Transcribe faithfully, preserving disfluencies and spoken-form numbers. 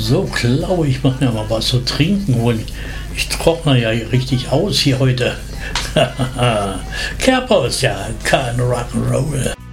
So, Klaue, ich mache mir mal was zu trinken und ich trockne ja richtig aus hier heute. Kerbhaus, ja, kein Rock'n'Roll.